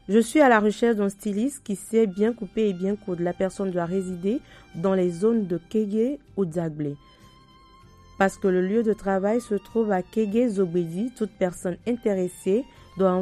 Je suis à la recherche d'un styliste qui sait bien couper et bien coudre. La personne doit résider dans les zones de Kégué ou d'Aglé. Parce que le lieu de travail se trouve à Kégué-Zobédi, toute personne intéressée doit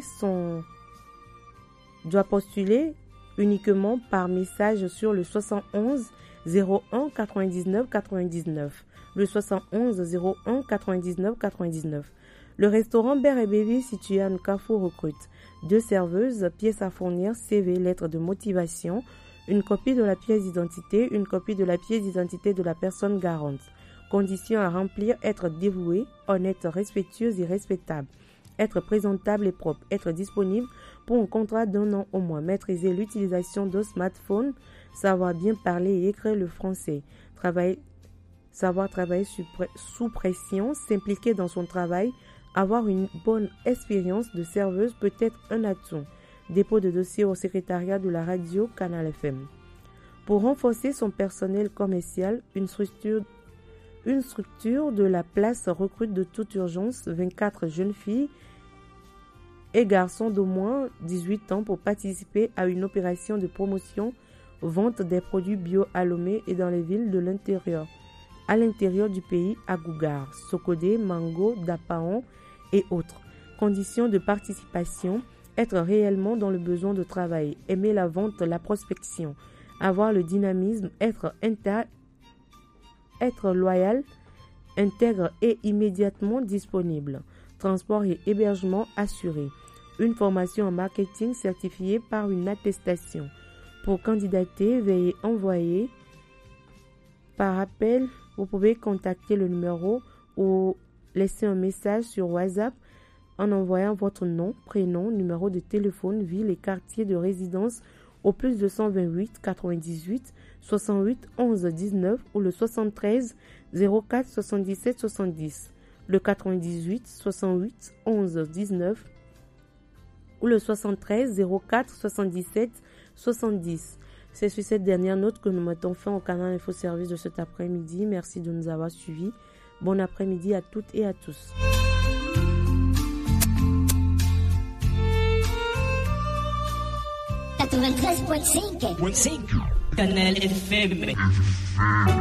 postuler uniquement par message sur le 71 01 99 99. Le 71 01 99 99. Le restaurant Bear & Baby situé à Nkafou recrute 2 serveuses, pièces à fournir, CV, lettre de motivation, une copie de la pièce d'identité, une copie de la pièce d'identité de la personne garante. Conditions à remplir: être dévoué, honnête, respectueuse et respectable, être présentable et propre, être disponible pour un contrat d'1 an au moins, maîtriser l'utilisation de smartphone, savoir bien parler et écrire le français, savoir travailler sous pression, s'impliquer dans son travail, avoir une bonne expérience de serveuse peut être un atout. Dépôt de dossier au secrétariat de la radio Canal FM. Pour renforcer son personnel commercial, une structure de la place recrute de toute urgence 24 jeunes filles et garçons d'au moins 18 ans pour participer à une opération de promotion vente des produits bio à Lomé et dans les villes de l'intérieur. À l'intérieur du pays, à Gougar, Sokodé, Mango, Dapaon et autres. Conditions de participation: être réellement dans le besoin de travail, aimer la vente, la prospection, avoir le dynamisme, être loyal, intègre et immédiatement disponible. Transport et hébergement assuré. Une formation en marketing certifiée par une attestation. Pour candidater, veuillez envoyer par appel. Vous pouvez contacter le numéro ou laisser un message sur WhatsApp en envoyant votre nom, prénom, numéro de téléphone, ville et quartier de résidence au plus 228 98 68 11 19 ou le 73 04 77 70, le 98 68 11 19 ou le 73 04 77 70. C'est sur cette dernière note que nous mettons fin au canal Info Service de cet après-midi. Merci de nous avoir suivis. Bon après-midi à toutes et à tous. .5 Canal FM.